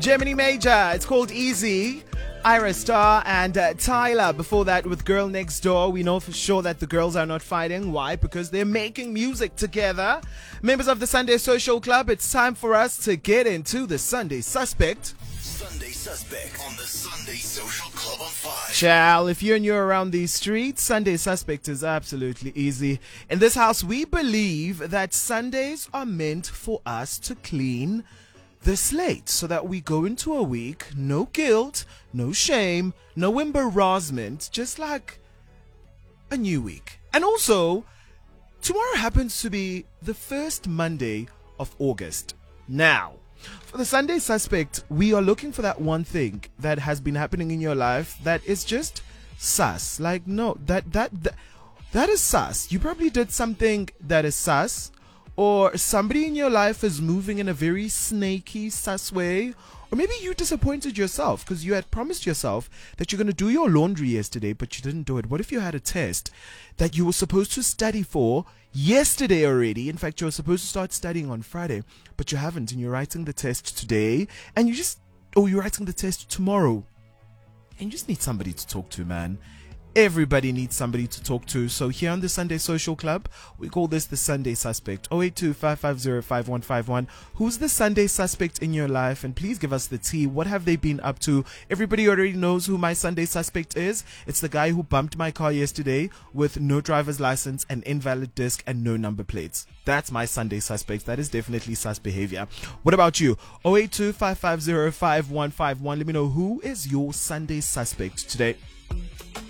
Gemini Major, it's called Easy. Ira Star and Tyler before that with Girl Next Door. We know for sure that the girls are not fighting. Why? Because they're making music together. Members of the Sunday Social Club, it's time for us to get into the Sunday Suspect. Sunday Suspect on the Sunday Social Club on 5. Child, if you're new around these streets, Sunday Suspect is absolutely easy. In this house, we believe that Sundays are meant for us to clean the slate so that we go into a week, no guilt, no shame, no embarrassment, just like a new week. And also, tomorrow happens to be the first Monday of August. Now, for the Sunday Suspect, we are looking for that one thing that has been happening in your life that is just sus. Like, no, that is sus. You probably did something that is sus, or somebody in your life is moving in a very snaky, sus way, or maybe you disappointed yourself because you had promised yourself that you're going to do your laundry yesterday, but you didn't do it. What if you had a test that you were supposed to study for yesterday already? In fact, you were supposed to start studying on Friday, but you haven't, and you're writing the test today, and you're writing the test tomorrow, and you just need somebody to talk to, man. Everybody needs somebody to talk to. So here on the Sunday Social Club, we call this the Sunday Suspect. 082-550-5151. Who's the Sunday Suspect in your life? And please give us the tea. What have they been up to? Everybody already knows who my Sunday Suspect is. It's the guy who bumped my car yesterday with no driver's license, an invalid disc, and no number plates. That's my Sunday Suspect. That is definitely sus behavior. What about you? 082-550-5151. Let me know, who is your Sunday Suspect today?